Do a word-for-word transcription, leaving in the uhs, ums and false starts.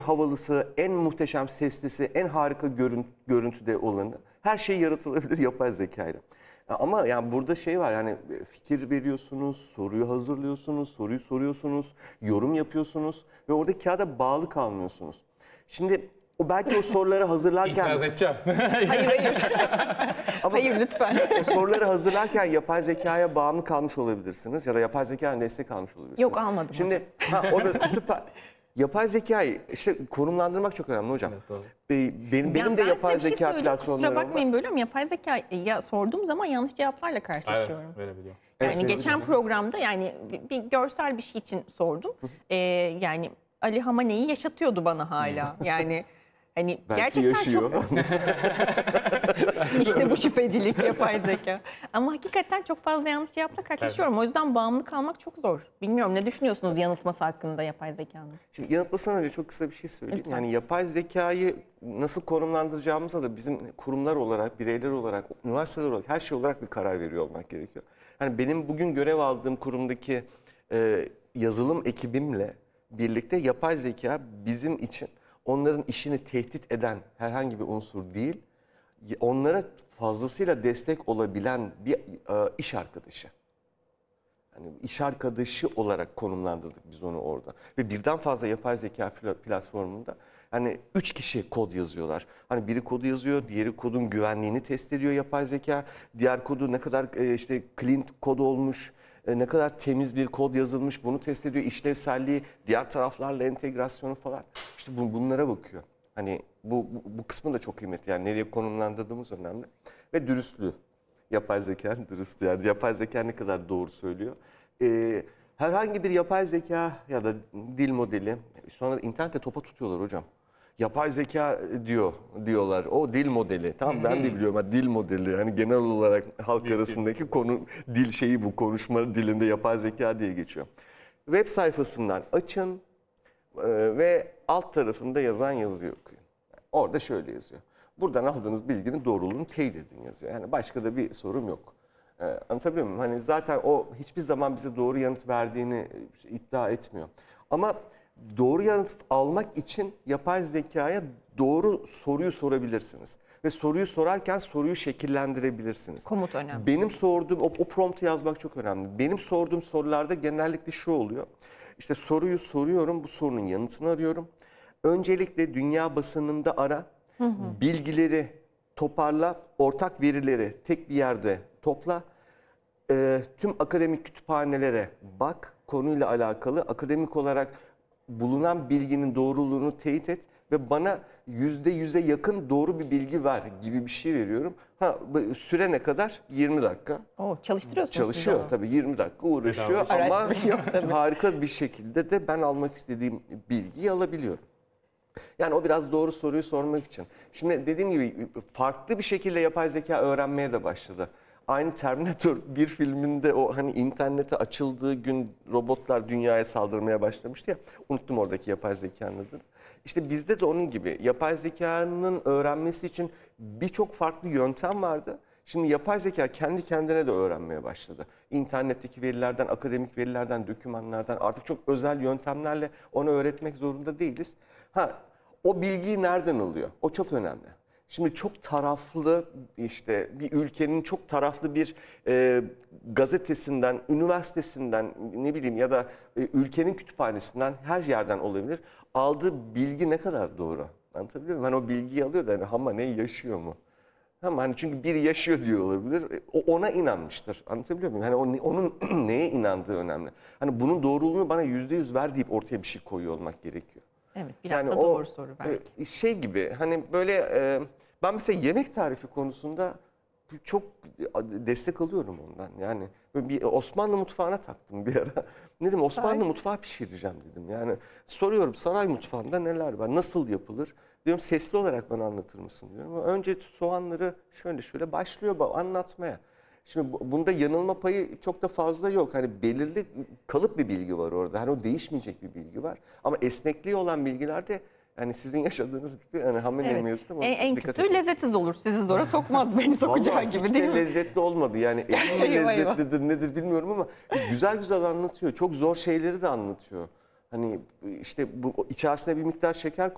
havalısı, en muhteşem seslisi, en harika görün, görüntüde olanı, her şey yaratılabilir yapay zekayla. Ama yani burada şey var, yani fikir veriyorsunuz, soruyu hazırlıyorsunuz, soruyu soruyorsunuz, yorum yapıyorsunuz ve orada kağıda bağlı kalmıyorsunuz. Şimdi o belki o soruları hazırlarken... İtiraz edeceğim. Hayır hayır. Ama Hayır lütfen. o soruları hazırlarken yapay zekaya bağımlı kalmış olabilirsiniz ya da yapay zekadan destek almış olabilirsiniz. Yok, almadım Şimdi ha, o da süper. Yapay zekayı işte konumlandırmak çok önemli hocam. Evet, doğru. Be- Benim, benim Ya de ben yapay size bir şey zeka söyleyeyim, platformlarım kusura var. bakmayın bölüyorum. Yapay zeka ya sorduğum zaman yanlış cevaplarla Evet, karşılaşıyorum. verebiliyor. Yani Evet, geçen evet. programda yani bir, bir görsel bir şey için sordum. Ee, yani Ali Hamane'yi yaşatıyordu bana hala. Yani hani Belki gerçekten yaşıyor. çok işte bu şüphecilik yapay zeka. Ama hakikaten çok fazla yanlış cevapla karşılaşıyorum. O yüzden bağımlı kalmak çok zor. Bilmiyorum, ne düşünüyorsunuz yanıltması hakkında yapay zekanın? Şimdi yanıtmasan önce çok kısa bir şey söyleyeyim. Lütfen. Yani yapay zekayı nasıl konumlandıracağımıza da bizim kurumlar olarak, bireyler olarak, üniversiteler olarak, her şey olarak bir karar veriyor olmak gerekiyor. Yani benim bugün görev aldığım kurumdaki e, yazılım ekibimle birlikte yapay zeka bizim için onların işini tehdit eden herhangi bir unsur değil, onlara fazlasıyla destek olabilen bir e, iş arkadaşı. Yani iş arkadaşı olarak konumlandırdık biz onu orada. Ve birden fazla yapay zeka platformunda hani üç kişi kod yazıyorlar. Hani biri kodu yazıyor, diğeri kodun güvenliğini test ediyor yapay zeka. Diğer kodu ne kadar e, işte clean kod olmuş, e, ne kadar temiz bir kod yazılmış bunu test ediyor. İşlevselliği, diğer taraflarla entegrasyonu falan. İşte bu, bunlara bakıyor. Hani bu, bu, bu kısmı da çok kıymetli. Yani nereye konumlandırdığımız önemli. Ve dürüstlüğü. Yapay zekanın dürüstlüğü. Yani yapay zeka ne kadar doğru söylüyor. Ee, herhangi bir yapay zeka ya da dil modeli, sonra internette topa tutuyorlar hocam. Yapay zeka diyor diyorlar. O dil modeli. Tamam, ben de biliyorum. Ha, dil modeli. Yani genel olarak halk Büyük arasındaki konu dil şeyi bu. Konuşma dilinde yapay zeka diye geçiyor. Web sayfasından açın e, ve alt tarafında yazan yazıyı okuyun. Orada şöyle yazıyor. Buradan aldığınız bilginin doğruluğunu teyit edin yazıyor. Yani başka da bir sorum yok. Ee, anlatabiliyor muyum? Hani zaten o hiçbir zaman bize doğru yanıt verdiğini iddia etmiyor. Ama doğru yanıt almak için yapay zekaya doğru soruyu sorabilirsiniz. Ve soruyu sorarken soruyu şekillendirebilirsiniz. Komut önemli. Benim sorduğum, o, o promptu yazmak çok önemli. Benim sorduğum sorularda genellikle şu oluyor. İşte soruyu soruyorum, bu sorunun yanıtını arıyorum. Öncelikle dünya basınında ara, hı hı. bilgileri toparla, ortak verileri tek bir yerde topla. E, tüm akademik kütüphanelere bak, konuyla alakalı akademik olarak bulunan bilginin doğruluğunu teyit et ve bana yüzde yüze yakın doğru bir bilgi ver gibi bir şey veriyorum. Ha, süre ne kadar? yirmi dakika. Oo, çalıştırıyorsunuz Çalışıyor siz onu. tabii, yirmi dakika uğraşıyor Bedava. ama Araştırma yok tabii. harika bir şekilde de ben almak istediğim bilgiyi alabiliyorum. Yani o biraz doğru soruyu sormak için. Şimdi dediğim gibi farklı bir şekilde yapay zeka öğrenmeye de başladı. Aynı Terminator bir filminde o hani internete açıldığı gün robotlar dünyaya saldırmaya başlamıştı ya. Unuttum oradaki yapay zekanın adını. İşte bizde de onun gibi yapay zekanın öğrenmesi için birçok farklı yöntem vardı. Şimdi yapay zeka kendi kendine de öğrenmeye başladı. İnternetteki verilerden, akademik verilerden, dokümanlardan artık çok özel yöntemlerle onu öğretmek zorunda değiliz. Ha, o bilgiyi nereden alıyor? O çok önemli. Şimdi çok taraflı işte bir ülkenin çok taraflı bir e, gazetesinden, üniversitesinden ne bileyim ya da e, ülkenin kütüphanesinden her yerden olabilir. Aldığı bilgi ne kadar doğru? Anlatabiliyor muyum? Hani o bilgiyi alıyor da hani ama ne yaşıyor mu? Ama hani çünkü biri yaşıyor diyor olabilir. O ona inanmıştır. Anlatabiliyor muyum? Hani onun, onun neye inandığı önemli. Hani bunun doğruluğunu bana yüzde yüz ver deyip ortaya bir şey koyuyor olmak gerekiyor. Evet, biraz Yani da o, doğru soru belki. e, Şey gibi hani böyle e, ben mesela yemek tarifi konusunda çok destek alıyorum ondan. Yani böyle bir Osmanlı mutfağına taktım bir ara. Ne dedim, Osmanlı Saray. mutfağı pişireceğim dedim. Yani soruyorum saray mutfağında neler var, nasıl yapılır? Diyorum sesli olarak bana anlatır mısın diyorum. Ama önce soğanları şöyle şöyle başlıyor anlatmaya. Şimdi bunda yanılma payı çok da fazla yok. Hani belirli kalıp bir bilgi var orada. Hani o değişmeyecek bir bilgi var. Ama esnekliği olan bilgilerde yani sizin yaşadığınız gibi hani hamle Evet. yemiyorsun ama En, en dikkat kötü edin. lezzetsiz olur. Sizi zora sokmaz, beni sokacağı Vallahi gibi hiç değil de mi? lezzetli olmadı. Yani elim mi Eyvah, eyvah. lezzetlidir nedir bilmiyorum ama güzel güzel anlatıyor. Çok zor şeyleri de anlatıyor. Hani işte bu içerisine bir miktar şeker